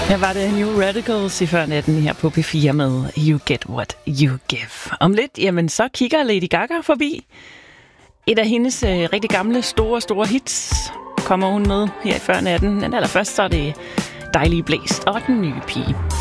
Her var det New Radicals i før natten her på P4 med You Get What You Give. Om lidt, jamen så kigger Lady Gaga forbi. Et af hendes rigtig gamle, store hits kommer hun med her i før natten. Men allerførst så er det Dejlige Blæst og den nye pige.